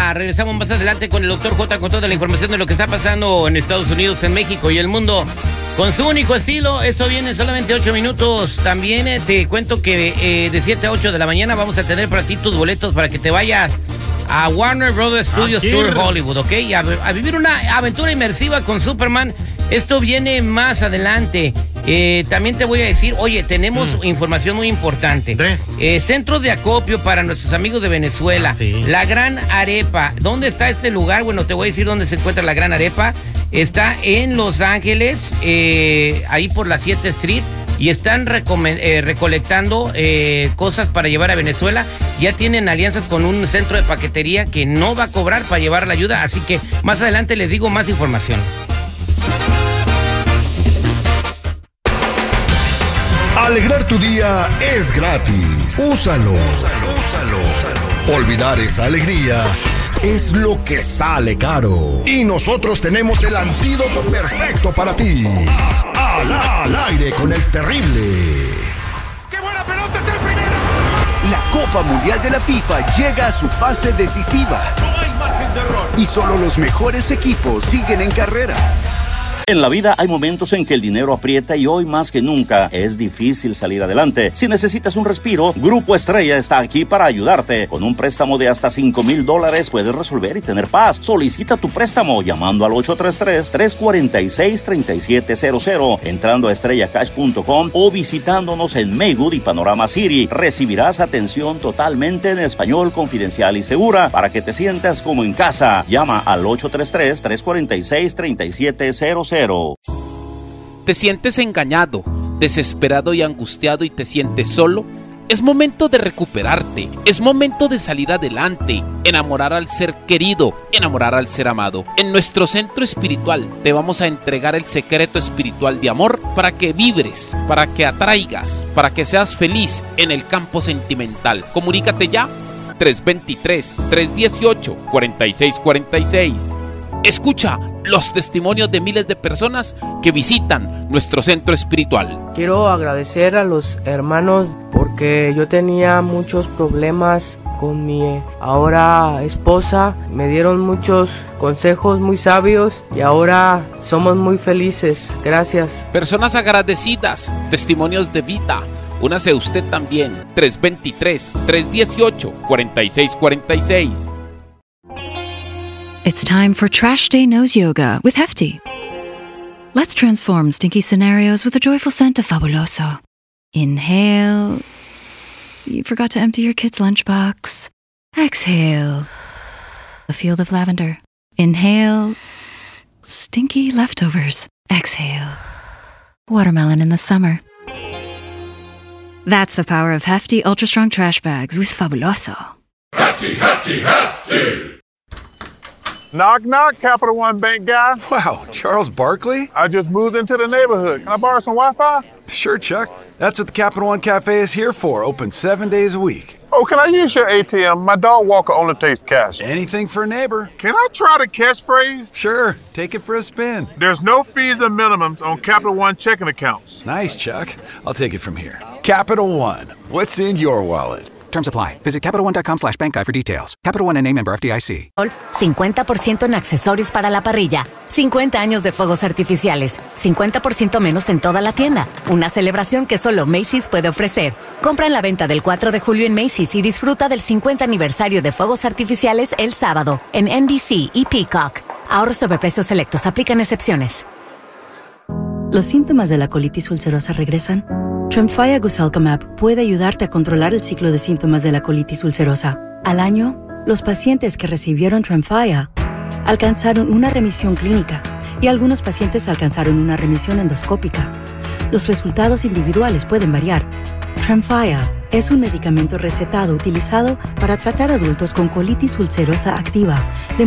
pausa. Regresamos más adelante con el Dr. J con toda la información de lo que está pasando en Estados Unidos, en México y el mundo. Con su único estilo, eso viene en solamente 8 minutos. También te cuento que de 7 a 8 de la mañana vamos a tener para ti tus boletos para que te vayas a Warner Brothers Studios Tour Hollywood, ¿ok? A vivir una aventura inmersiva con Superman. Esto viene más adelante. También te voy a decir, oye, tenemos información muy importante. Centro de acopio para nuestros amigos de Venezuela. La Gran Arepa. ¿Dónde está este lugar? Bueno, te voy a decir dónde se encuentra la Gran Arepa. Está en Los Ángeles, ahí por la 7th Street. Y están recolectando cosas para llevar a Venezuela. Ya tienen alianzas con un centro de paquetería que no va a cobrar para llevar la ayuda. Así que más adelante les digo más información. Alegrar tu día es gratis. Úsalo. Olvidar esa alegría es lo que sale caro. Y nosotros tenemos el antídoto perfecto para ti. Al aire con el terrible. ¡Qué buena pelota está el primero! La Copa Mundial de la FIFA llega a su fase decisiva. No hay margen de error. Y solo los mejores equipos siguen en carrera. En la vida hay momentos en que el dinero aprieta y hoy más que nunca es difícil salir adelante. Si necesitas un respiro, Grupo Estrella está aquí para ayudarte. Con un préstamo de hasta $5,000 puedes resolver y tener paz. Solicita tu préstamo llamando al 833-346-3700, entrando a estrellacash.com o visitándonos en Maywood y Panorama City. Recibirás atención totalmente en español, confidencial y segura para que te sientas como en casa. Llama al 833-346-3700. ¿Te sientes engañado, desesperado y angustiado y te sientes solo? Es momento de recuperarte, es momento de salir adelante, enamorar al ser querido, enamorar al ser amado. En nuestro centro espiritual te vamos a entregar el secreto espiritual de amor para que vibres, para que atraigas, para que seas feliz en el campo sentimental. Comunícate ya, 323-318-4646. Escucha los testimonios de miles de personas que visitan nuestro centro espiritual. Quiero agradecer a los hermanos porque yo tenía muchos problemas con mi ahora esposa. Me dieron muchos consejos muy sabios y ahora somos muy felices. Gracias. Personas agradecidas, testimonios de vida. Únase usted también. 323-318-4646. It's time for Trash Day Nose Yoga with Hefty. Let's transform stinky scenarios with a joyful scent of Fabuloso. Inhale. You forgot to empty your kid's lunchbox. Exhale. A field of lavender. Inhale. Stinky leftovers. Exhale. Watermelon in the summer. That's the power of Hefty Ultra Strong Trash Bags with Fabuloso. Hefty, hefty, hefty! Knock, knock, Capital One Bank guy. Wow, Charles Barkley? I just moved into the neighborhood. Can I borrow some Wi-Fi? Sure, Chuck. That's what the Capital One Cafe is here for. Open 7 days a week. Oh, can I use your ATM? My dog walker only takes cash. Anything for a neighbor. Can I try the catchphrase? Sure, take it for a spin. There's no fees or minimums on Capital One checking accounts. Nice, Chuck. I'll take it from here. Capital One. What's in your wallet? Terms apply. Visit CapitalOne.com/bankguide for details. Capital One N.A. member FDIC. 50% en accesorios para la parrilla. 50 años de fuegos artificiales. 50% menos en toda la tienda. Una celebración que solo Macy's puede ofrecer. Compra en la venta del 4 de julio en Macy's y disfruta del 50 aniversario de fuegos artificiales el sábado en NBC y Peacock. Ahorros sobre precios selectos. Aplican excepciones. ¿Los síntomas de la colitis ulcerosa regresan? Tremfya Guselkumab puede ayudarte a controlar el ciclo de síntomas de la colitis ulcerosa. Al año, los pacientes que recibieron Tremfya alcanzaron una remisión clínica y algunos pacientes alcanzaron una remisión endoscópica. Los resultados individuales pueden variar. Tremfya es un medicamento recetado utilizado para tratar adultos con colitis ulcerosa activa.